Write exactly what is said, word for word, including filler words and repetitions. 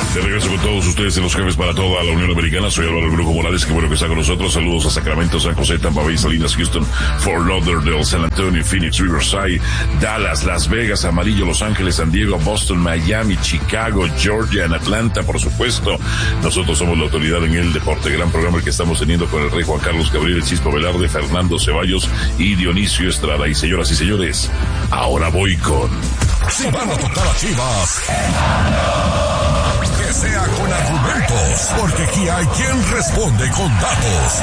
De regreso con todos ustedes en Los Jefes para toda la Unión Americana. Soy Álvaro Brujo Morales, qué bueno que está con nosotros. Saludos a Sacramento, San José, Tampa Bay, Salinas, Houston, Fort Lauderdale, San Antonio, Phoenix, Riverside, Dallas, Las Vegas, Amarillo, Los Ángeles, San Diego, Boston, Miami, Chicago, Georgia, en Atlanta, por supuesto. Nosotros somos la autoridad en el deporte. Gran programa el que estamos teniendo con el rey Juan Carlos Gabriel, el Chispo Velarde, Fernando Ceballos y Dionisio Estrada. Y señoras y señores, ahora voy con... Si van a tocar a Chivas, que sea con argumentos, porque aquí hay quien responde con datos.